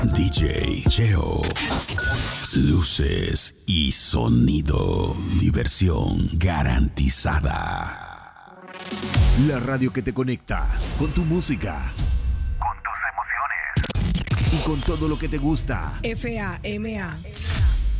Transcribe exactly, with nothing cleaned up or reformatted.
D J Cheo. Luces y sonido. Diversión garantizada. La radio que te conecta con tu música. Con tus emociones. Y con todo lo que te gusta. F A M A